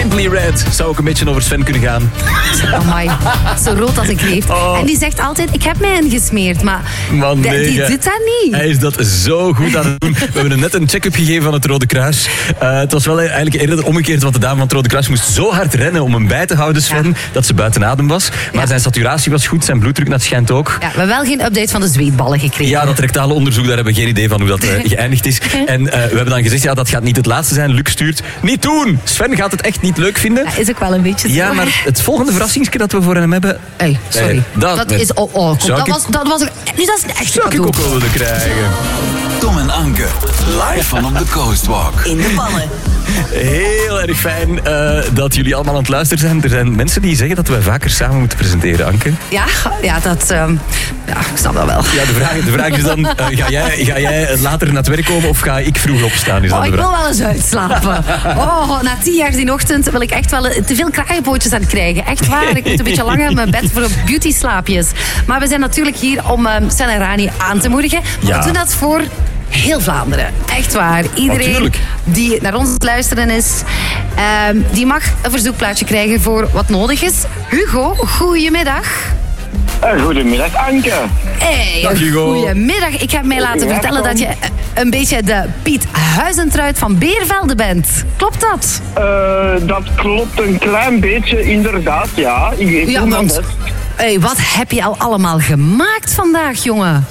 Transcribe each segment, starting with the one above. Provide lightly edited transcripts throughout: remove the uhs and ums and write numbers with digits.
Simply Red. Zou ook een beetje over Sven kunnen gaan. Amai, zo rood als een kreeft. Oh. En die zegt altijd, ik heb mij ingesmeerd. Maar nee, die doet dat niet. Hij is dat zo goed aan het doen. We hebben hem net een check-up gegeven van het Rode Kruis. Het was wel eigenlijk eerder omgekeerd, want de dame van het Rode Kruis moest zo hard rennen om hem bij te houden, Sven, dat ze buiten adem was. Maar zijn saturatie was goed, zijn bloeddruk, dat schijnt ook. Ja, we hebben wel geen update van de zweetballen gekregen. Ja, dat rectale onderzoek, daar hebben we geen idee van hoe dat geëindigd is. En we hebben dan gezegd, ja, dat gaat niet het laatste zijn. Luc stuurt, niet doen! Sven gaat het echt niet leuk vinden. Ja, is ook wel een beetje zo. Ja, maar het volgende verrassingsje dat we voor hem hebben... Hey, sorry. Dat is... Kom, dat was een echt zou ik ook wel willen krijgen. Tom en Anke, live van op de Coastwalk. In de ballen. Heel erg fijn dat jullie allemaal aan het luisteren zijn. Er zijn mensen die zeggen dat we vaker samen moeten presenteren, Anke. Ja, dat... ja, ik snap dat wel. Ja, de vraag is dan, ga jij later naar het werk komen of ga ik vroeg opstaan? Is dan de ik vraag. wil wel eens uitslapen. Na 10 jaar die ochtend wil ik echt wel te veel kraaienpootjes aan het krijgen. Echt waar, ik moet een beetje langer in mijn bed voor beauty slaapjes. Maar we zijn natuurlijk hier om Sven en Rani aan te moedigen. Maar we doen dat voor... heel Vlaanderen. Echt waar. Iedereen die naar ons aan het luisteren is, die mag een verzoekplaatje krijgen voor wat nodig is. Hugo, goedemiddag. Goedemiddag, Anke. Hey, dag, Hugo. Goedemiddag. Ik heb mij laten vertellen dat je een beetje de Piet Huizentruid van Beervelde bent. Klopt dat? Dat klopt een klein beetje, inderdaad, ja. Wat heb je al allemaal gemaakt vandaag, jongen?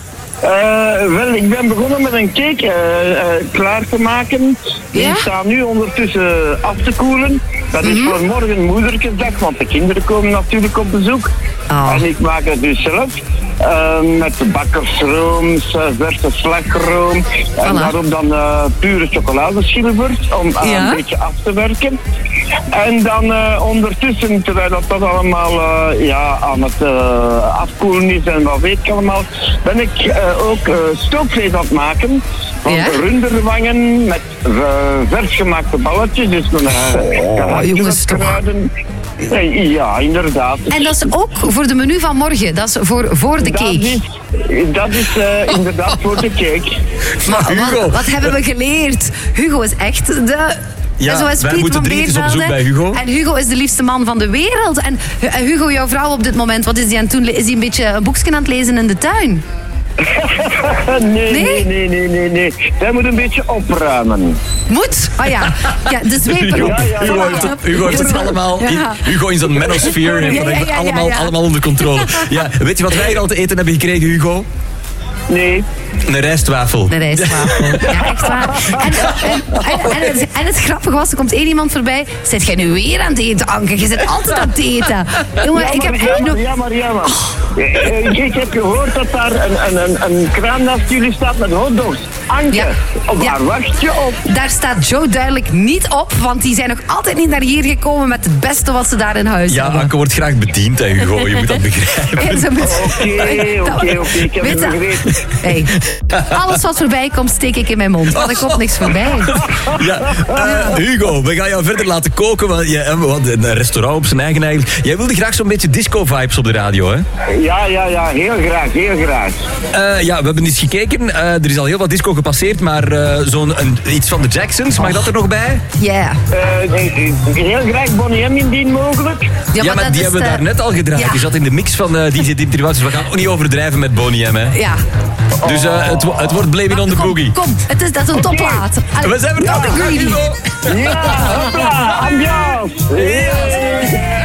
Wel, ik ben begonnen met een cake klaar te maken. Die staat nu ondertussen af te koelen. Dat is voor morgen moedertjesdag, want de kinderen komen natuurlijk op bezoek. En ik maak het dus zelf. Met bakkersroom, verse slagroom. En daarop dan pure chocoladeschilfers om een beetje af te werken. En dan ondertussen, terwijl dat toch allemaal aan het afkoelen is en wat weet ik allemaal, ben ik ook stookvlees aan het maken. Van runderwangen met vers gemaakte balletjes. Dus jongens, toch. Ja, inderdaad. En dat is ook voor de menu van morgen. Dat is voor de cake. Dat is inderdaad voor de cake. Maar wat hebben we geleerd? Hugo is echt de... Ja, zoals wij Piet moeten van dringend op bezoek bij Hugo. En Hugo is de liefste man van de wereld. En Hugo, jouw vrouw op dit moment, wat is die aan het doen? Is hij een beetje een boekje aan het lezen in de tuin? Nee. Zij moet een beetje opruimen. Moet? Oh ja, de zweep erop. Hugo heeft het allemaal... Hugo in zijn manosphere heeft dat allemaal onder controle. Ja, weet je wat wij hier al te eten hebben gekregen, Hugo? Nee. Een rijstwafel. Ja, echt waar. En het grappige was, er komt één iemand voorbij. Zit jij nu weer aan het eten, Anke? Je zit altijd aan het eten. Jongen, Jammer. Ik heb gehoord dat daar een kraan naast jullie staat met hotdogs. Anke, waar wacht je op? Daar staat Joe duidelijk niet op, want die zijn nog altijd niet naar hier gekomen met het beste wat ze daar in huis hebben. Ja, Anke wordt graag bediend, hè, Hugo. Je moet dat begrijpen. Oké, ik heb het begrepen. Hey, alles wat voorbij komt, steek ik in mijn mond. Want er komt niks voorbij. Hugo, we gaan jou verder laten koken. Want een restaurant op zijn eigen eigenlijk. Jij wilde graag zo'n beetje disco-vibes op de radio, hè? Ja, heel graag. We hebben eens gekeken. Er is al heel wat disco gepasseerd, maar iets van de Jacksons, mag dat er nog bij? Ja. Heel graag Bonnie M indien mogelijk. Ja, maar die hebben we daar net al gedraaid. Die zat in de mix van DJ Dimitri Wouters. Dus we gaan ook niet overdrijven met Bonnie M, hè? Ja. Dus het wordt Blame It on the Boogie. Kom, dat is een topplaat. We zijn er toch, Hugo. Ja, hopla, ambiance.